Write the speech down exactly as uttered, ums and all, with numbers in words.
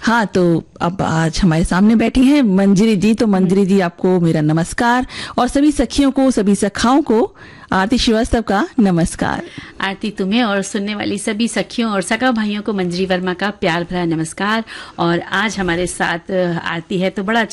हाँ, तो अब आज हमारे सामने बैठी हैं मंजरी जी। तो मंजरी जी, आपको मेरा नमस्कार और सभी सखियों को, सभी सखाओं को आरती श्रीवास्तव का नमस्कार। आरती, तुम्हें और सुनने वाली सभी सखियों और सगा भाइयों को मंजरी वर्मा का प्यार भरा नमस्कार। और आज हमारे साथ आरती है तो बड़ा